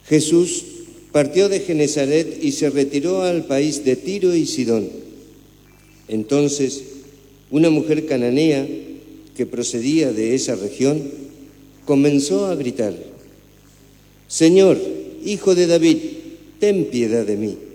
Jesús partió de Genezaret y se retiró al país de Tiro y Sidón. Entonces, una mujer cananea que procedía de esa región comenzó a gritar: «Señor, Hijo de David, ten piedad de mí.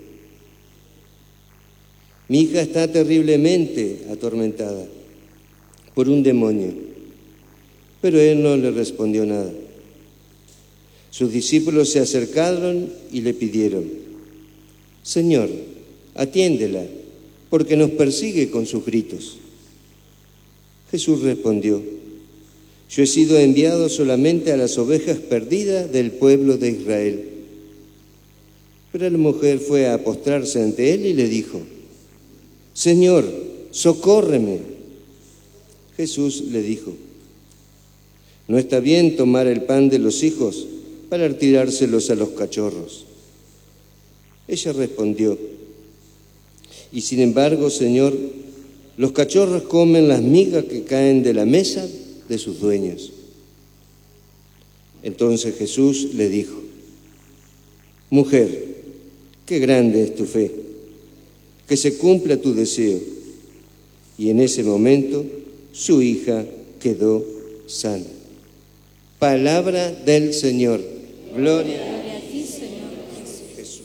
Mi hija está terriblemente atormentada por un demonio». Pero él no le respondió nada. Sus discípulos se acercaron y le pidieron: «Señor, atiéndela, porque nos persigue con sus gritos». Jesús respondió: «Yo he sido enviado solamente a las ovejas perdidas del pueblo de Israel». Pero la mujer fue a postrarse ante él y le dijo: «Señor, socórreme». Jesús le dijo: «No está bien tomar el pan de los hijos para tirárselos a los cachorros». Ella respondió: «Y sin embargo, Señor, los cachorros comen las migas que caen de la mesa de sus dueños». Entonces Jesús le dijo: «Mujer, qué grande es tu fe, que se cumpla tu deseo». Y en ese momento su hija quedó sana. Palabra del Señor. Gloria a ti, Señor Jesús.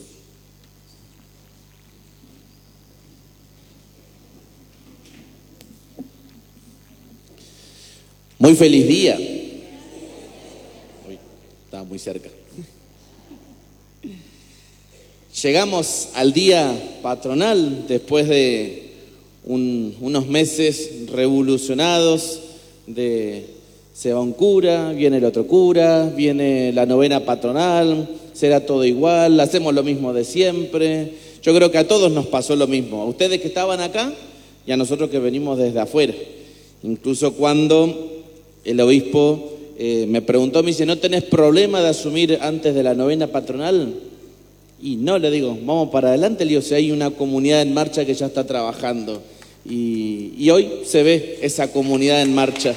Muy feliz día. Uy, estaba muy cerca. Llegamos al día patronal después de unos meses revolucionados de se va un cura, viene el otro cura, viene la novena patronal, será todo igual, hacemos lo mismo de siempre. Yo creo que a todos nos pasó lo mismo, a ustedes que estaban acá y a nosotros que venimos desde afuera. Incluso cuando el obispo me preguntó, me dice: ¿no tenés problema de asumir antes de la novena patronal? Y no, le digo, vamos para adelante. Le digo, si hay una comunidad en marcha que ya está trabajando. Y hoy se ve esa comunidad en marcha.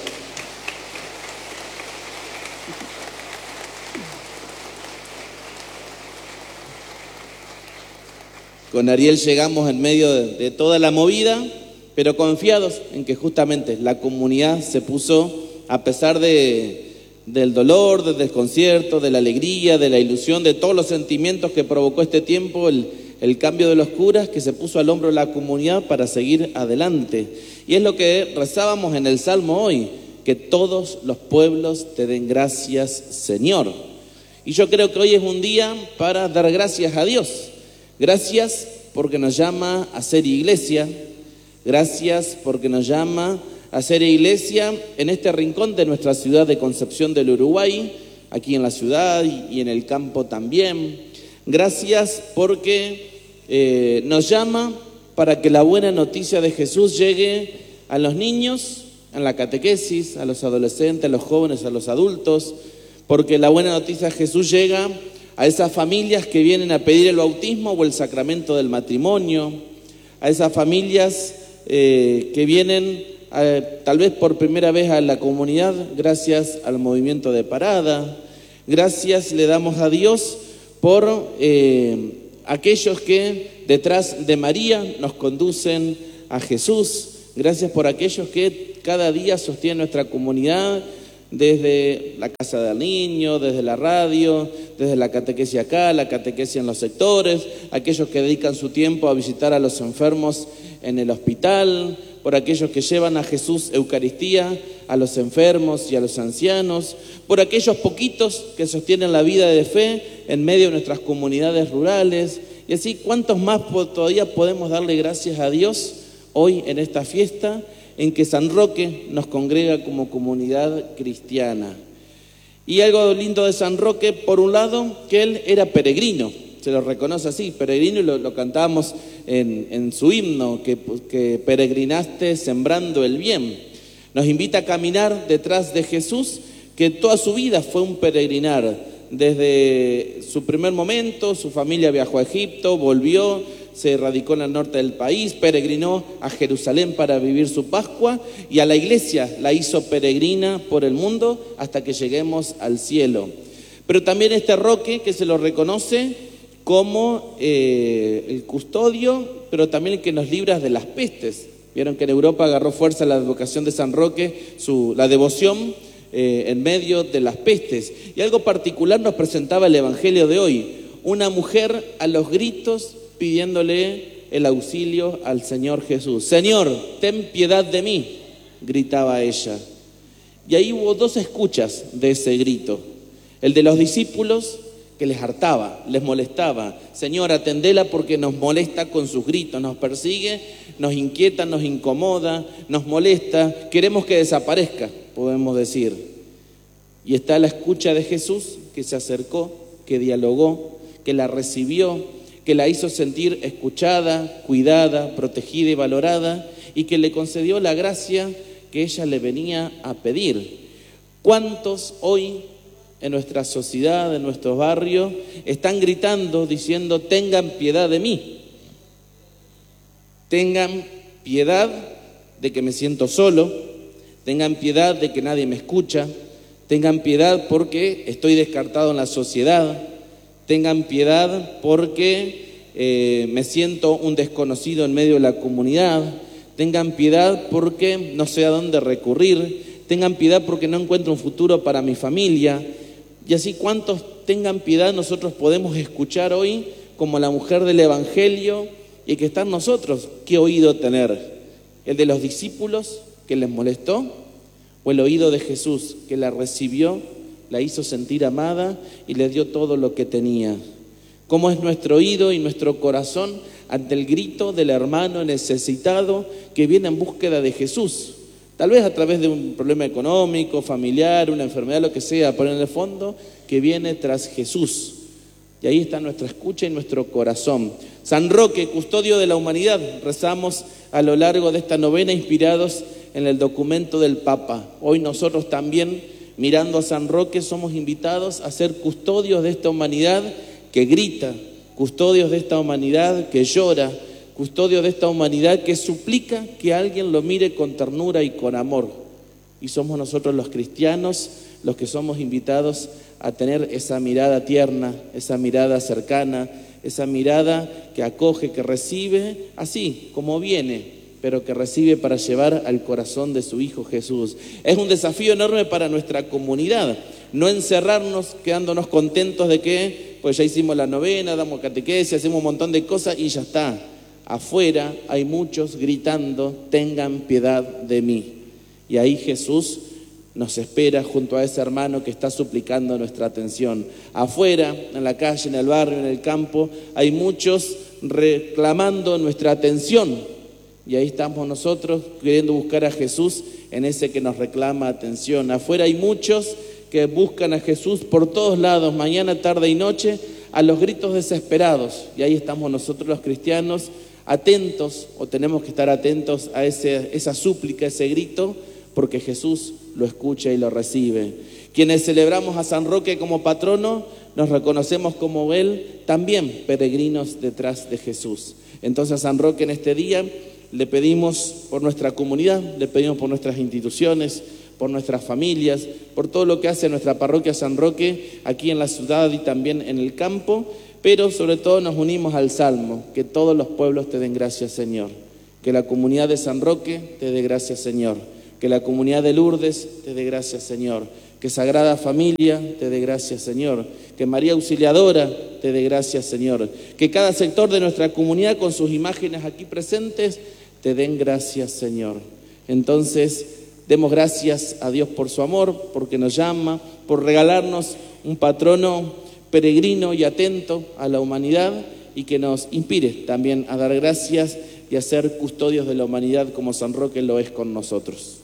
Con Ariel llegamos en medio de toda la movida, pero confiados en que justamente la comunidad se puso, a pesar del dolor, del desconcierto, de la alegría, de la ilusión, de todos los sentimientos que provocó este tiempo, el cambio de los curas, que se puso al hombro de la comunidad para seguir adelante. Y es lo que rezábamos en el Salmo hoy: que todos los pueblos te den gracias, Señor. Y yo creo que hoy es un día para dar gracias a Dios. Gracias porque nos llama a ser iglesia. Gracias porque nos llama a ser iglesia en este rincón de nuestra ciudad de Concepción del Uruguay, aquí en la ciudad y en el campo también. Gracias porque nos llama para que la buena noticia de Jesús llegue a los niños, en la catequesis, a los adolescentes, a los jóvenes, a los adultos, porque la buena noticia de Jesús llega a esas familias que vienen a pedir el bautismo o el sacramento del matrimonio, a esas familias que vienen tal vez por primera vez a la comunidad gracias al movimiento de parada. Gracias le damos a Dios por aquellos que detrás de María nos conducen a Jesús. Gracias por aquellos que cada día sostienen nuestra comunidad, desde la Casa del Niño, desde la radio, desde la catequesis acá, la catequesis en los sectores, aquellos que dedican su tiempo a visitar a los enfermos en el hospital, por aquellos que llevan a Jesús Eucaristía a los enfermos y a los ancianos, por aquellos poquitos que sostienen la vida de fe en medio de nuestras comunidades rurales, y así cuántos más todavía podemos darle gracias a Dios hoy en esta fiesta en que San Roque nos congrega como comunidad cristiana. Y algo lindo de San Roque, por un lado, que él era peregrino, se lo reconoce así, peregrino, y lo cantábamos en su himno, que peregrinaste sembrando el bien. Nos invita a caminar detrás de Jesús, que toda su vida fue un peregrinar. Desde su primer momento, su familia viajó a Egipto, volvió, se radicó en el norte del país, peregrinó a Jerusalén para vivir su Pascua, y a la iglesia la hizo peregrina por el mundo hasta que lleguemos al cielo. pero también este Roque que se lo reconoce como el custodio, pero también el que nos libra de las pestes. Vieron que en Europa agarró fuerza la advocación de San Roque, la devoción en medio de las pestes. Y algo particular nos presentaba el Evangelio de hoy, una mujer a los gritos pidiéndole el auxilio al Señor Jesús. Señor, ten piedad de mí, gritaba ella. Y ahí hubo dos escuchas de ese grito. El de los discípulos, que les hartaba, les molestaba. Señor, atendela porque nos molesta con sus gritos, nos persigue, nos inquieta, nos incomoda, nos molesta, queremos que desaparezca, podemos decir. Y está la escucha de Jesús, que se acercó, que dialogó, que la recibió, que la hizo sentir escuchada, cuidada, protegida y valorada, y que le concedió la gracia que ella le venía a pedir. ¿Cuántos hoy en nuestra sociedad, en nuestros barrios, están gritando, diciendo, tengan piedad de mí? Tengan piedad de que me siento solo, tengan piedad de que nadie me escucha, tengan piedad porque estoy descartado en la sociedad, tengan piedad porque me siento un desconocido en medio de la comunidad, tengan piedad porque no sé a dónde recurrir, tengan piedad porque no encuentro un futuro para mi familia. Y así, ¿cuántos tengan piedad nosotros podemos escuchar hoy como la mujer del Evangelio? Y que están nosotros, ¿qué oído tener? ¿El de los discípulos que les molestó? ¿O el oído de Jesús que la recibió, la hizo sentir amada y le dio todo lo que tenía? ¿Cómo es nuestro oído y nuestro corazón ante el grito del hermano necesitado que viene en búsqueda de Jesús? Tal vez a través de un problema económico, familiar, una enfermedad, lo que sea, pero en el fondo que viene tras Jesús. Y ahí está nuestra escucha y nuestro corazón. San Roque, custodio de la humanidad, rezamos a lo largo de esta novena inspirados en el documento del Papa. Hoy nosotros también, mirando a San Roque, somos invitados a ser custodios de esta humanidad que grita, custodios de esta humanidad que llora, custodios de esta humanidad que suplica que alguien lo mire con ternura y con amor. Y somos nosotros los cristianos los que somos invitados a tener esa mirada tierna, esa mirada cercana, esa mirada que acoge, que recibe así como viene, pero que recibe para llevar al corazón de su Hijo Jesús. Es un desafío enorme para nuestra comunidad, no encerrarnos quedándonos contentos de que pues ya hicimos la novena, damos catequesis, hacemos un montón de cosas y ya está. Afuera hay muchos gritando, tengan piedad de mí. Y ahí Jesús nos espera junto a ese hermano que está suplicando nuestra atención. Afuera, en la calle, en el barrio, en el campo, hay muchos reclamando nuestra atención. Y ahí estamos nosotros queriendo buscar a Jesús en ese que nos reclama atención. Afuera hay muchos que buscan a Jesús por todos lados, mañana, tarde y noche, a los gritos desesperados. Y ahí estamos nosotros los cristianos atentos, o tenemos que estar atentos a esa súplica, ese grito, porque Jesús lo escucha y lo recibe. Quienes celebramos a San Roque como patrono, nos reconocemos como él, también peregrinos detrás de Jesús. Entonces a San Roque en este día le pedimos por nuestra comunidad, le pedimos por nuestras instituciones, por nuestras familias, por todo lo que hace nuestra parroquia San Roque aquí en la ciudad y también en el campo, pero sobre todo nos unimos al Salmo, que todos los pueblos te den gracias, Señor. Que la comunidad de San Roque te dé gracias, Señor. Que la comunidad de Lourdes te dé gracias, Señor. Que Sagrada Familia te dé gracias, Señor. Que María Auxiliadora te dé gracias, Señor. Que cada sector de nuestra comunidad con sus imágenes aquí presentes te den gracias, Señor. Entonces, demos gracias a Dios por su amor, porque nos llama, por regalarnos un patrono peregrino y atento a la humanidad y que nos inspire también a dar gracias y a ser custodios de la humanidad como San Roque lo es con nosotros.